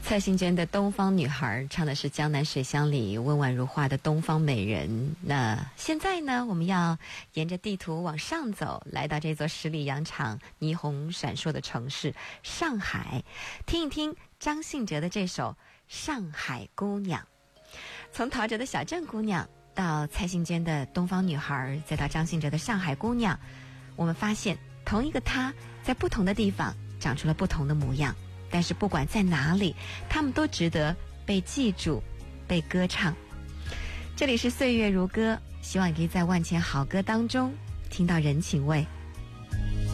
蔡幸娟的《东方女孩》唱的是江南水乡里温婉如画的东方美人。那现在呢，我们要沿着地图往上走，来到这座十里洋场、霓虹闪烁的城市上海，听一听张信哲的这首《上海姑娘》。从陶喆的小镇姑娘到蔡幸娟的东方女孩，再到张信哲的上海姑娘，我们发现同一个她在不同的地方长出了不同的模样，但是不管在哪里，他们都值得被记住，被歌唱。这里是岁月如歌，希望你可以在万千好歌当中听到人情味。